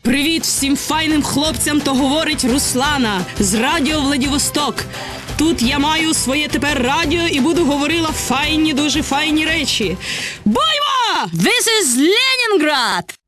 Привіт всім файним хлопцям, то говорить Руслана з Радіо Владивосток. Тут я маю своє тепер радіо і буду говорила файні, дуже файні речі. Бойва! This is Leningrad!